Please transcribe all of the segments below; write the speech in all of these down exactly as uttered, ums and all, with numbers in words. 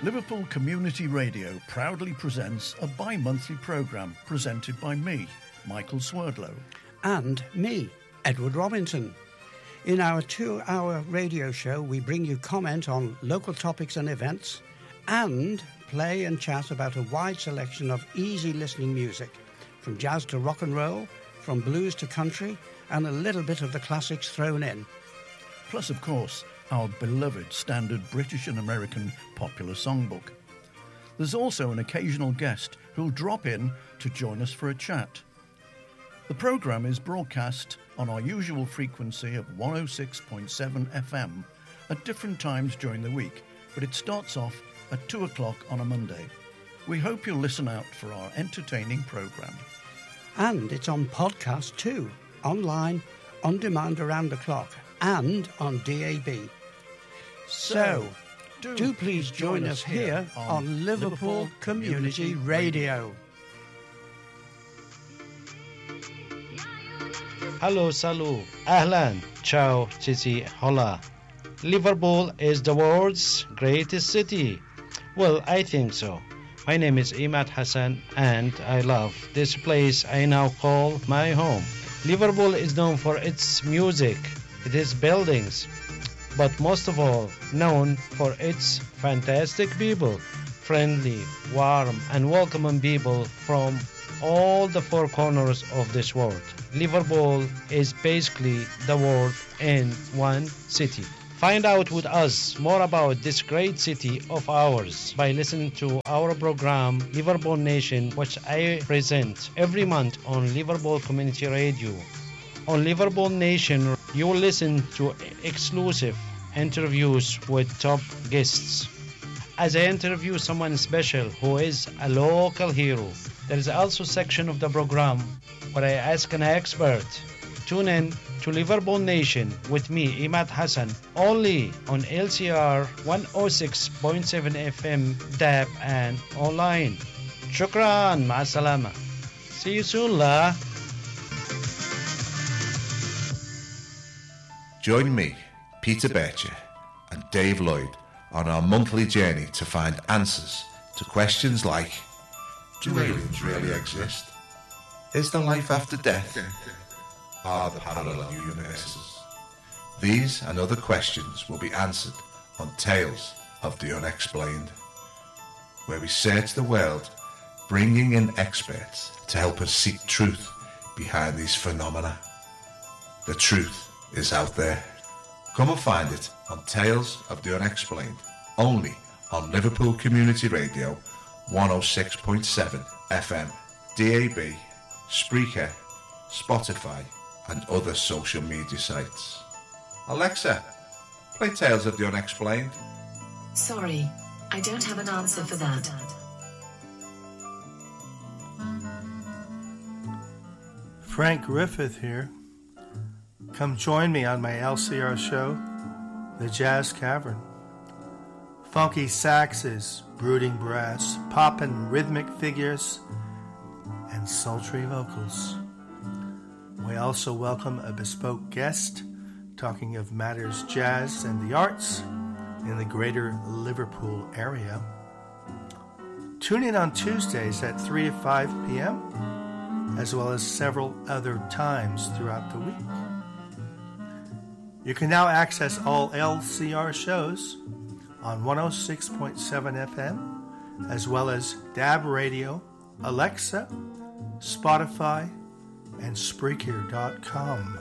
Liverpool Community Radio proudly presents a bi-monthly programme presented by me, Michael Swerdlow. And me, Edward Robinson. In our two-hour radio show, we bring you comment on local topics and events and play and chat about a wide selection of easy-listening music, from jazz to rock and roll, from blues to country, and a little bit of the classics thrown in. Plus, of course, our beloved standard British and American popular songbook. There's also an occasional guest who'll drop in to join us for a chat. The programme is broadcast on our usual frequency of one oh six point seven F M at different times during the week, but it starts off at two o'clock on a Monday. We hope you'll listen out for our entertaining programme. And it's on podcast too, online, on demand around the clock, and on D A B. So, do, do please join us here on Liverpool Community Radio. Hello, salut, ahlan, ciao, cici, hola. Liverpool is the world's greatest city. Well, I think so. My name is Imad Hassan and I love this place I now call my home. Liverpool is known for its music, its buildings, but most of all known for its fantastic people, friendly, warm and welcoming people from all the four corners of this world. Liverpool is basically the world in one city. Find out with us more about this great city of ours by listening to our program Liverpool Nation, which I present every month on Liverpool Community Radio. On Liverpool Nation, you will listen to exclusive interviews with top guests. As I interview someone special who is a local hero, there is also a section of the program where I ask an expert. Tune in to Liverpool Nation with me, Imad Hassan, only on L C R one oh six point seven F M, D A B and online. Shukran, ma'asalama. See you soon, la. Join me, Peter Bircher, and Dave Lloyd on our monthly journey to find answers to questions like: do aliens really exist? Is there life after death? Are there parallel universes? These and other questions will be answered on Tales of the Unexplained, where we search the world, bringing in experts to help us seek truth behind these phenomena. The truth is out there. Come and find it on Tales of the Unexplained, only on Liverpool Community Radio one oh six point seven F M, D A B, Spreaker, Spotify and other social media sites. Alexa, play Tales of the Unexplained. Sorry, I don't have an answer for that. Frank Griffith here. Come join me on my L C R show, The Jazz Cavern. Funky saxes, brooding brass, poppin' rhythmic figures, and sultry vocals. We also welcome a bespoke guest talking of matters jazz and the arts in the greater Liverpool area. Tune in on Tuesdays at three to five p.m., as well as several other times throughout the week. You can now access all L C R shows on one oh six point seven F M, as well as D A B Radio, Alexa, Spotify, and Spreaker dot com.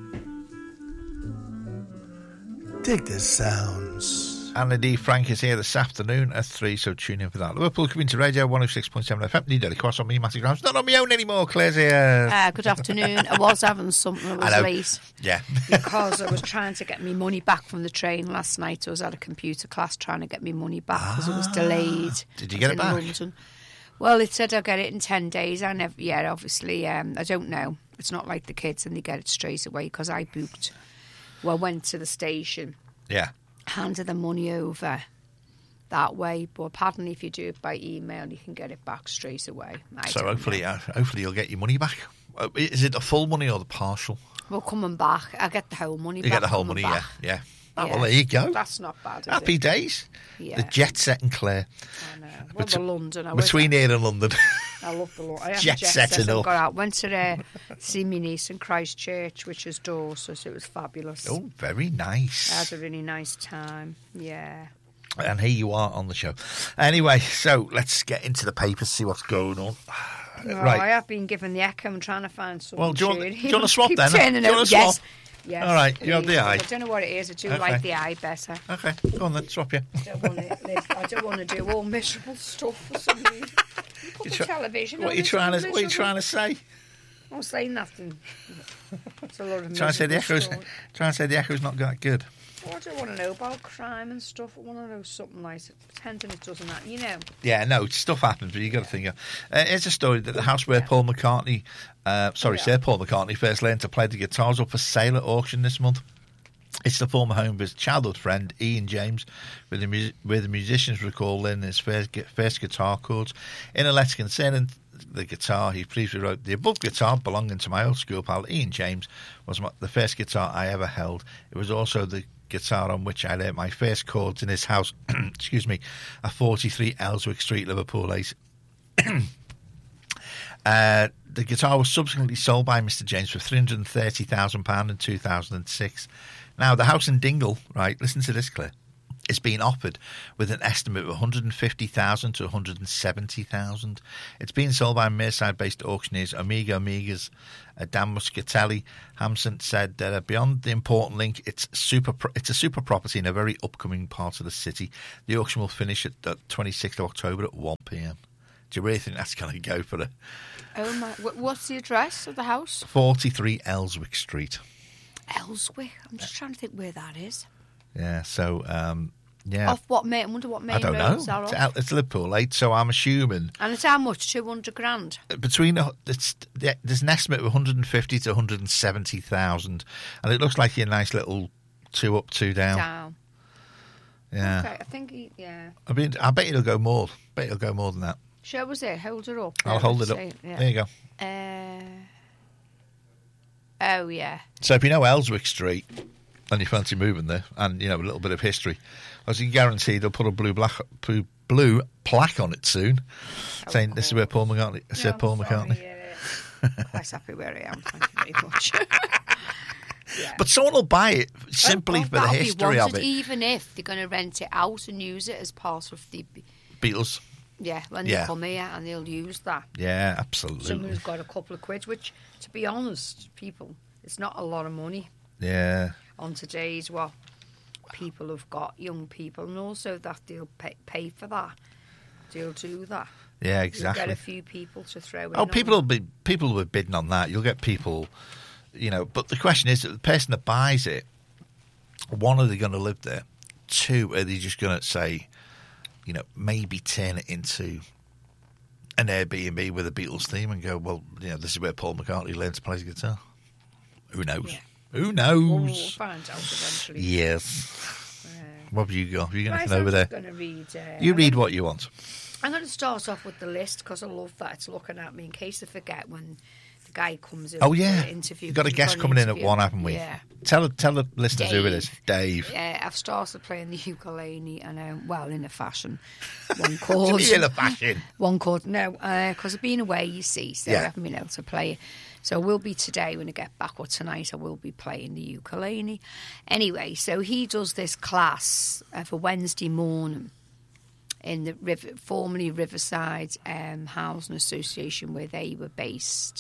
Dig the sounds. And indeed, Frank is here this afternoon at three, so tune in for that. Liverpool Community Radio one oh six point seven F M. Need a course on me, Matthew Graham's not on my own anymore. Claire's here. Uh, good afternoon. I was having something. I was I know. late. Yeah. Because I was trying to get me money back from the train last night. I was at a computer class trying to get me money back because ah, it was delayed. Did you get it back? London. Well, it said I'll get it in ten days. I never, yeah, obviously, um, I don't know. It's not like the kids and they get it straight away because I booked. Well, I went to the station. Yeah. Handed the money over that way, but apparently if you do it by email, you can get it back straight away. I so hopefully, uh, hopefully you'll get your money back. Uh, is it the full money or the partial? Well, coming back, I get the whole money you back. You get the whole money, back. yeah, yeah. Oh, Yeah. well, there you go. That's not bad, is Happy it? days. Yeah. The jet setting Claire. I know. Well, the London. I Between went, here and London. I love the London. I am Jet jet setting setting up. Got out. Went to uh, see my niece in Christchurch, which is Dorset. So it was fabulous. Oh, very nice. I had a really nice time. Yeah. And here you are on the show. Anyway, so let's get into the papers, see what's going on. Oh, right. I have been given the echo and trying to find something. Well, do you want- cheery. do you want to swap Keep then? turning Do you want over. to swap? Yes. Yes. All right, you have the please. eye. I don't know what it is. I do Okay. like the eye better. Okay, go on then, swap you. I don't want to. I don't want to do all miserable stuff for some reason. You put You the try- television. What on, are you it's trying all to? What are you miserable. trying to say? I'm saying nothing. It's a lot of Trying to say the miserable echo's. stuff. Trying to say the echo's not that good. Oh, I don't want to know about crime and stuff. I want to know something like it. Pretending it doesn't happen, you know. Yeah, no, stuff happens, but you got to think. Of, uh, here's a story that the house where Paul McCartney, uh, sorry, Yeah. Sir Paul McCartney first learned to play the guitars up for sale at auction this month. It's the former home of his childhood friend Ian James, with the, mu- where the musicians recall learning his first, gu- first guitar chords. In a letter concerning the guitar, he briefly wrote, "The above guitar, belonging to my old school pal Ian James, was my, the first guitar I ever held. It was also the guitar on which I learnt my first chords in his house, excuse me, at forty-three Ellswick Street, Liverpool East." Uh, the guitar was subsequently sold by Mister James for three hundred thirty thousand pounds in two thousand six. Now, the house in Dingle, right, listen to this, Claire, is being offered with an estimate of one hundred fifty thousand to one hundred seventy thousand. It's being sold by Merseyside-based auctioneers Omega Omegas. Uh, Dan Muscatelli Hampson said that uh, beyond the important link, it's super. Pro- it's a super property in a very upcoming part of the city. The auction will finish at the twenty-sixth of October at one p.m. Do you really think that's going to go for a Oh my! wh- What's the address of the house? forty-three Ellswick Street? Ellswick. I'm just trying to think where that is. Yeah, so, um, yeah. Off what main? I wonder what main I don't road know. is that It's, off? out, it's Liverpool, eh? So I'm assuming And it's how much? Two hundred grand. between a- it's, there's an estimate of one hundred fifty to one hundred seventy thousand, and it looks like a nice little two up, two down. Down. Yeah, Okay, I think. He, yeah. I mean, I bet it'll go more. bet it'll go more than that. Show us it. Hold it up. I'll Yeah, hold it let's up. see. Yeah. There you go. Uh, oh yeah. So if you know Ellswick Street and you fancy moving there, and you know a little bit of history, I was guaranteed they'll put a blue black blue, blue plaque on it soon, Oh, saying this is where Paul McCartney, Sir No, Paul sorry, McCartney. yeah. I'm quite happy where I am. Thank you very much. Yeah. But someone will buy it simply Oh, for the that'll be history of wanted, it. even if they're going to rent it out and use it as part of the. Beatles. Yeah, when Yeah. they come here and they'll use that. Yeah, absolutely. Someone who's got a couple of quid, which, to be honest, people, it's not a lot of money Yeah. on today's what people have got, young people, and also that they'll pay, pay for that. They'll do that. Yeah, You'll exactly. get a few people to throw in. Oh, on people will be people will be bidding on that. You'll get people, you know. But the question is, the person that buys it, one, are they going to live there? Two, are they just going to say, you know, maybe turn it into an Airbnb with a Beatles theme and go, well, you know, this is where Paul McCartney learned to play his guitar. Who knows? Yeah. Who We'll, we'll knows? find out eventually. Yes. Uh, What have you got? Have you got right, anything I'm over just there? going to read. Uh, You I'm read gonna- what you want. I'm going to start off with the list because I love that it's looking at me in case I forget when the guy comes in. Oh for yeah, the interview. you've got a 'cause we've guest an coming in at interview. one, haven't we? Yeah. Tell tell the listeners who it is. Dave. Yeah, I've started playing the ukulele and um, well, in a fashion, one chord. In a fashion. One chord. No, because I've been away, you see, so Yeah. I haven't been able to play it. So I will be today when I get back, or tonight I will be playing the ukulele. Anyway, so he does this class uh, for Wednesday morning in the river, formerly Riverside um, Housing Association, where they were based.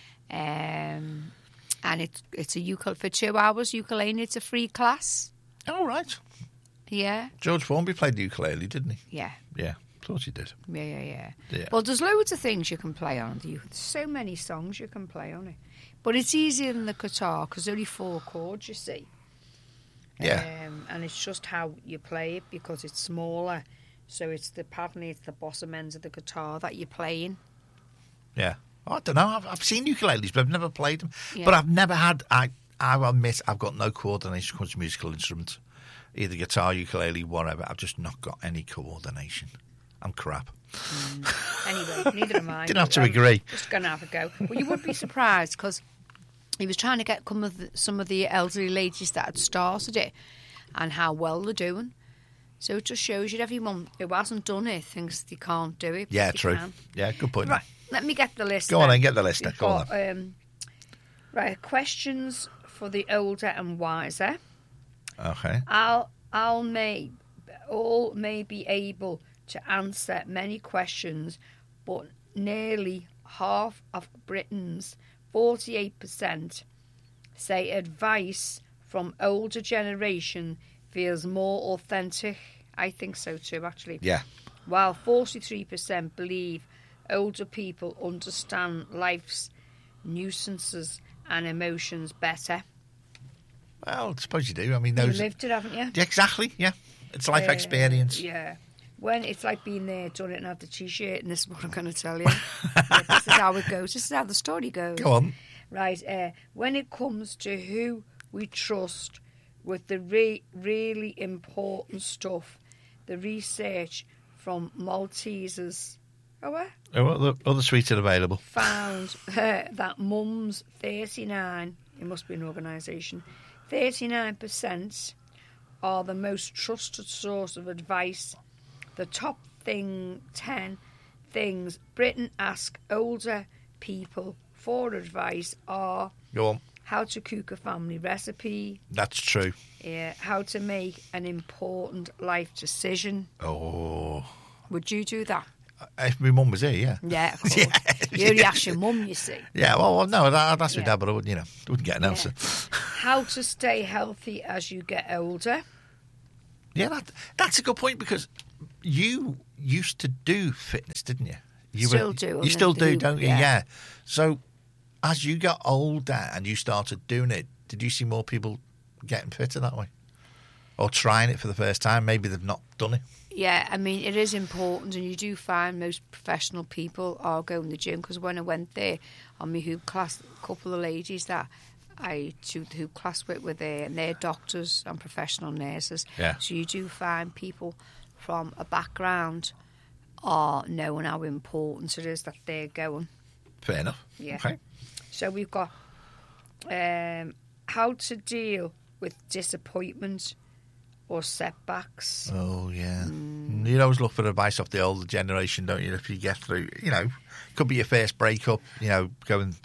Um, and it's it's a ukulele for two hours. Ukulele, it's a free class. Oh right. Yeah, George Formby played the ukulele, didn't he? yeah, Yeah, of course he did. yeah, yeah, yeah. Yeah. Well, there's loads of things you can play on the ukulele. There's so many songs you can play on it, but it's easier than the guitar because only four chords. You see. Yeah. Um, and it's just how you play it because it's smaller. So it's the apparently it's the bottom ends of the guitar that you're playing. Yeah. I don't know. I've, I've seen ukuleles, but I've never played them. Yeah. But I've never had. I I will admit I've got no coordination when it comes to musical instruments, either guitar, ukulele, whatever. I've just not got any coordination. I'm crap. Anyway, neither am I. Didn't have to I'm agree. Just going to have a go. Well, you would be surprised because he was trying to get some of the, some of the elderly ladies that had started it. and how well they're doing. So it just shows you everyone who hasn't done it thinks they can't do it. but Yeah, they true. can. Yeah, good point. Right, let me get the list. Go on then. then, get the list. We've Go on got, um, right, questions for the older and wiser. Okay. I'll, I'll may, all may be able to answer many questions, but nearly half of Britons, forty-eight percent, say advice from older generation feels more authentic. I think so too, actually. Yeah. While forty-three percent believe older people understand life's nuisances and emotions better. Well, I suppose you do. I mean, You those. lived it, haven't you? Yeah, exactly. Yeah, it's life Uh, experience. Yeah. When it's like being there, done it, and had the t-shirt, and this is what I'm going to tell you. Yeah, this is how it goes. This is how the story goes. Go on. Right. Uh, when it comes to who we trust with the re- really important stuff, the research from Maltesers, oh, what? Oh, other, other sweets are available. found uh, that mums thirty-nine, it must be an organisation, thirty-nine percent are the most trusted source of advice. The top thing, ten things Britain ask older people for advice are Go on. how to cook a family recipe, That's true. uh, how to make an important life decision. Oh, Would you do that? if my mum was here, yeah. Yeah, of course. Yeah. You only ask your mum, you see. Yeah, well, well no, that, that's my Yeah. dad, but I wouldn't, you know, wouldn't get an Yeah. answer. How to stay healthy as you get older. Yeah, that, that's a good point because you used to do fitness, didn't you? You Still do, You I'm still meant to do, do, don't you? yeah. Yeah. So as you got older and you started doing it, did you see more people getting fitter that way? Or trying it for the first time? Maybe they've not done it. Yeah, I mean, it is important, and you do find most professional people are going to the gym, because when I went there on my hoop class, a couple of ladies that I do the hoop class with were there, and they're doctors and professional nurses. Yeah. So you do find people from a background are knowing how important it is that they're going. Fair enough. Yeah. Okay. So we've got um, how to deal with disappointment or setbacks. Oh, yeah. Mm. You always look for advice off the older generation, don't you? If you get through, you know, could be your first breakup, you know, going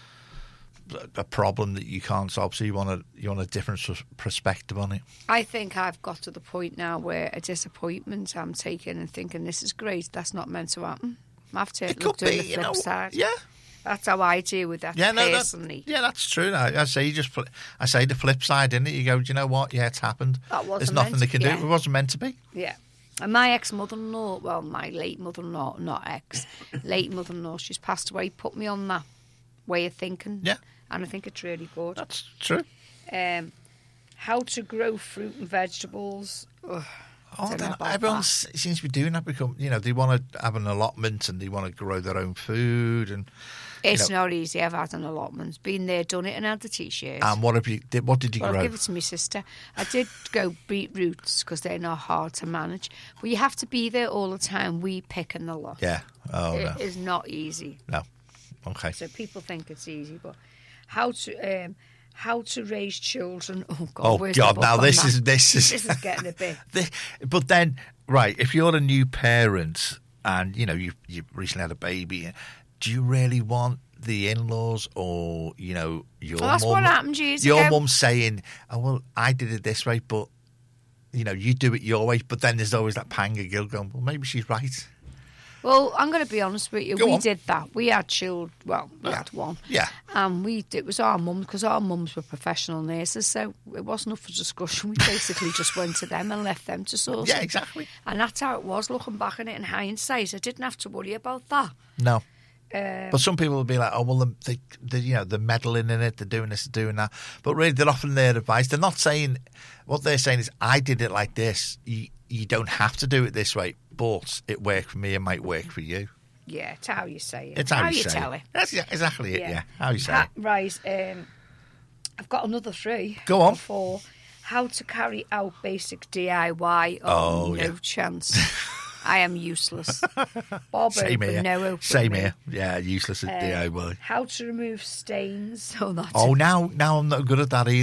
a problem that you can't solve, so you want a you want a different perspective on it. I think I've got to the point now where a disappointment I'm taking and thinking this is great, that's not meant to happen. I have to It look could at be, the you flip know, side. yeah. That's how I deal with that Yeah, no, that, personally. yeah, that's true. I, I say you just, I say the flip side, isn't it? You go, do you know what? Yeah, it's happened. That wasn't There's nothing meant they to- can yeah. do. It wasn't meant to be. Yeah. And my ex-mother-in-law, well, my late mother-in-law, not ex, late mother-in-law, she's passed away, put me on that way of thinking. Yeah. And I think it's really good. That's true. Um, how to grow fruit and vegetables. Ugh, Oh, don't know then about everyone that. s- seems to be doing that. Become, you know, they want to have an allotment and they want to grow their own food. And It's you know, not easy. I've had an allotment. Been there, done it, and had the t-shirt. and what have you? Did, what did you Well, grow? I'll give it to my sister. I did go beetroots because they're not hard to manage. But you have to be there all the time, we picking the lot. Yeah. Oh It no. is not easy. No. Okay. So people think it's easy, but how to um, how to raise children? Oh God! Oh where's the God! book Now on this that? is this is this is getting a bit. This- but then, right? If you're a new parent and you know you you recently had a baby, do you really want the in-laws or you know your Well, that's mum? what happened years Your ago. mum saying, "Oh well, I did it this way, but you know you do it your way." But then there's always that pang of guilt going, "Well, maybe she's right." Well, I'm going to be honest with you. Go we on. did that. We had children. Well, we had one. Yeah. And we it was our mums because our mums were professional nurses, so it wasn't up for discussion. We basically just went to them and left them to sort Yeah, it. exactly. And that's how it was. Looking back on it in hindsight, I didn't have to worry about that. No. Um, But some people will be like, "Oh well, they, they, you know, they're meddling in it, they're doing this, they're doing that." But really, they're offering their advice. They're not saying what they're saying is, "I did it like this. You, you don't have to do it this way, but it worked for me. It might work for you." yeah, it's how you say it. It's how, you, you say tell it. it. That's yeah, exactly it. Yeah, how you say Ha- it. Right. Um, I've got another three. Go on. Four. How to carry out basic D I Y. Oh, Oh, no yeah. chance. I am useless. Bob Same over, here. no over Same me. here. Yeah, useless at Uh, D I Y. How to remove stains. Oh, that's Oh, now now I'm not good at that either.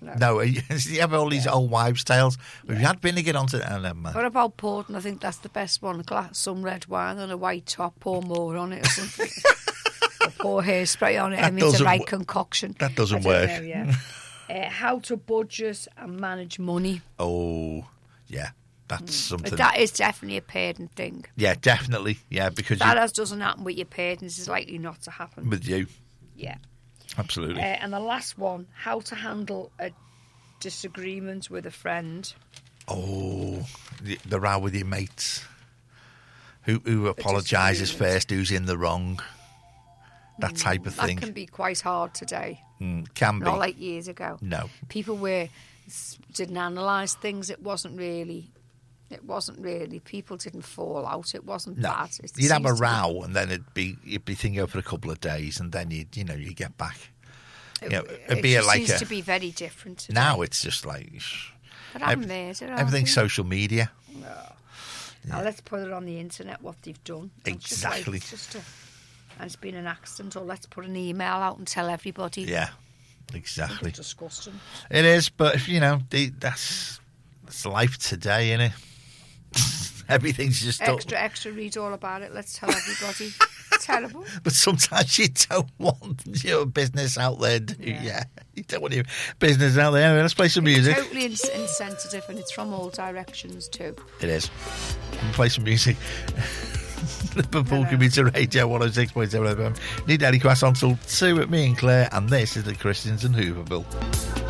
No. No, you have all these Yeah. old wives' tales. We've had vinegar onto it. Oh, never mind. What about Porton? I think that's the best one. A glass, some red wine on a white top, pour more on it or something. Or pour hairspray on it. That I mean, it's a doesn't right wo- concoction. that doesn't I don't work. know, yeah. uh, how to budget and manage money. Oh, yeah, that's something. But that is definitely a parent thing. Yeah, definitely. Yeah, because That you, as doesn't happen with your parents is likely not to happen. with you, Yeah. absolutely. Uh, and the last one, how to handle a disagreement with a friend. Oh, the, the row with your mates. Who who apologises disagreement. first? Who's in the wrong? That type of thing. That can be quite hard today. Mm, can be. Not like years ago. No. People were didn't analyse things. It wasn't really. It wasn't really. People didn't fall out. It wasn't No, that. It you'd have a seems to be- row, and then it'd be you'd be thinking for a couple of days, and then you you know you get back. It, You know, it it'd be just like seems a, to be very different today. now. It's just like But I'm ev- there, aren't everything's we? social media. Now let's put it on the internet what they've done. It's just like- Exactly. it's just a, and it's been an accident, or let's put an email out and tell everybody. Yeah, exactly. It's disgusting. It is, but if you know, the, that's that's life today, isn't it? Everything's just up. Extra, extra, read all about it. Let's tell everybody. Terrible. But sometimes you don't want your business out there, do you? Yeah. Yeah. You don't want your business out there. Anyway, let's play some music. It's totally ins- insensitive, and it's from all directions too. It is. We'll play some music. Liverpool Hello. Commuter Radio one oh six point seven F M. Need Eddie Quass on till two with me and Claire, and this is the Christians and Hooverville.